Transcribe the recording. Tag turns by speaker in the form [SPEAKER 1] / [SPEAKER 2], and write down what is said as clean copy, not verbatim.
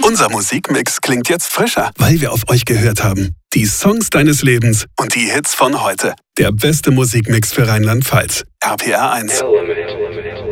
[SPEAKER 1] Unser Musikmix klingt jetzt frischer, weil wir auf euch gehört haben. Die Songs deines Lebens und die Hits von heute. Der beste Musikmix für Rheinland-Pfalz. RPR 1.